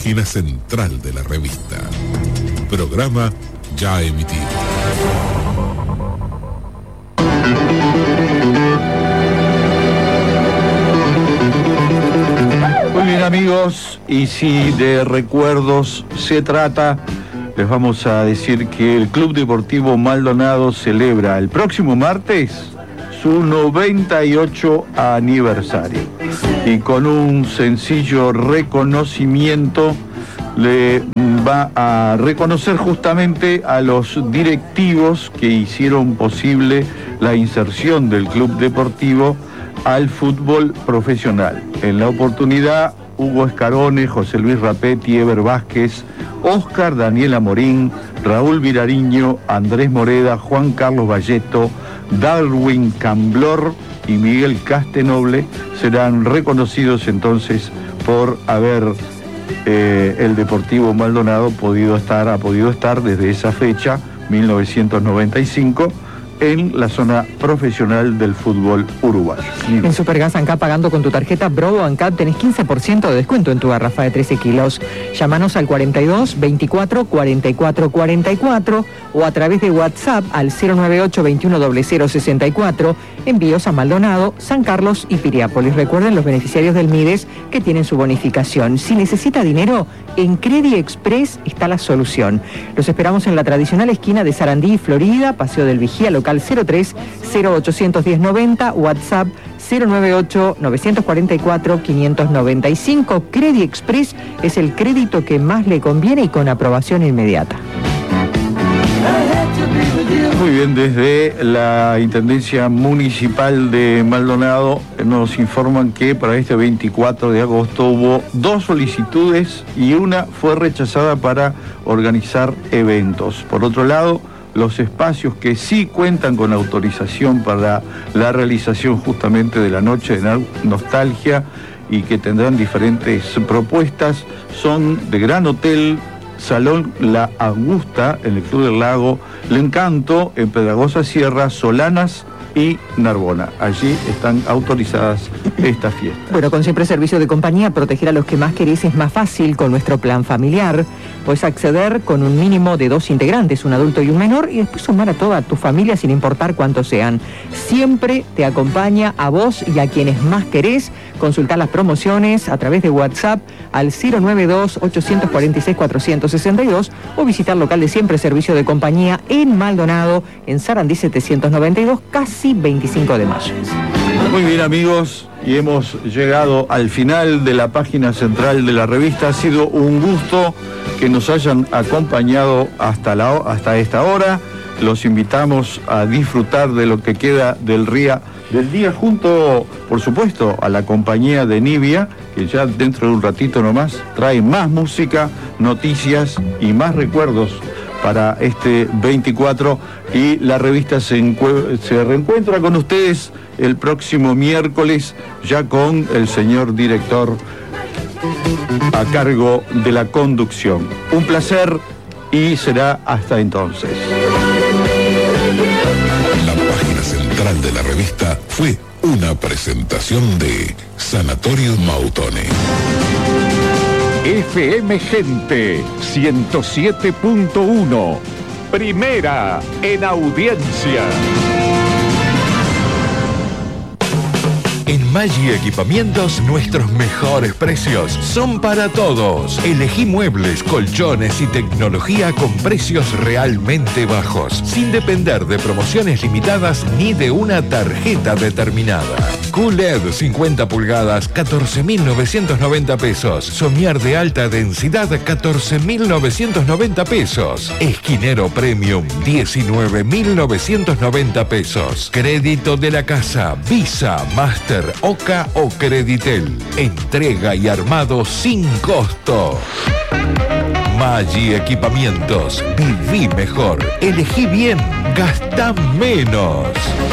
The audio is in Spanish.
página central de la revista. Programa ya emitido. Muy bien, amigos, y si de recuerdos se trata, les vamos a decir que el Club Deportivo Maldonado celebra el próximo martes su 98 aniversario, y con un sencillo reconocimiento le va a reconocer justamente a los directivos que hicieron posible la inserción del club deportivo al fútbol profesional. En la oportunidad, Hugo Escarone, José Luis Rapetti, Eber Vázquez, Óscar Daniel Amorín, Raúl Virariño, Andrés Moreda, Juan Carlos Valleto, Darwin Camblor y Miguel Castenoble serán reconocidos entonces por haber el Deportivo Maldonado ha podido estar desde esa fecha, 1995, en la zona profesional del fútbol uruguayo. En Supergas ANCAP, pagando con tu tarjeta Brodo ANCAP, tenés 15% de descuento en tu garrafa de 13 kilos. Llámanos al 42 24 44 44 o a través de WhatsApp al 098 21 00 64. Envíos a Maldonado, San Carlos y Piriápolis. Recuerden los beneficiarios del MIDES que tienen su bonificación. Si necesita dinero, en Credit Express está la solución. Los esperamos en la tradicional esquina de Sarandí y Florida, Paseo del Vigía, local 03 0810 90, WhatsApp 098 944 595. Credit Express es el crédito que más le conviene y con aprobación inmediata. Muy bien, desde la Intendencia Municipal de Maldonado nos informan que para este 24 de agosto hubo 2 solicitudes y una fue rechazada para organizar eventos. Por otro lado, los espacios que sí cuentan con autorización para la realización justamente de la noche de nostalgia y que tendrán diferentes propuestas son de Gran Hotel, Salón La Augusta en el Club del Lago, L'Encanto en Pedragosa Sierra, Solanas y Narbona. Allí están autorizadas estas fiestas. Bueno, con siempre servicio de compañía, proteger a los que más querés es más fácil con nuestro plan familiar. Puedes acceder con un mínimo de 2 integrantes, un adulto y un menor, y después sumar a toda tu familia sin importar cuántos sean. Siempre te acompaña a vos y a quienes más querés. Consultar las promociones a través de WhatsApp al 092 846 462 o visitar local de siempre servicio de compañía en Maldonado, en Sarandí 792, casi 25 de mayo. Muy bien, amigos, y hemos llegado al final de la página central de la revista. Ha sido un gusto que nos hayan acompañado hasta esta hora. Los invitamos a disfrutar de lo que queda del día junto, por supuesto, a la compañía de Nivia, que ya dentro de un ratito nomás trae más música, noticias y más recuerdos para este 24, y la revista se reencuentra con ustedes el próximo miércoles, ya con el señor director a cargo de la conducción. Un placer y será hasta entonces. La página central de la revista fue una presentación de Sanatorio Mautone. FM Gente 107.1, primera en audiencia. En Maggi Equipamientos, nuestros mejores precios son para todos. Elegí muebles, colchones y tecnología con precios realmente bajos, sin depender de promociones limitadas ni de una tarjeta determinada. QLED 50 pulgadas, 14.990 pesos. Somier de alta densidad, 14.990 pesos. Esquinero Premium, 19.990 pesos. Crédito de la casa, Visa, Master, Oca o Creditel. Entrega y armado sin costo. Maggi Equipamientos. Viví mejor. Elegí bien. Gastá menos.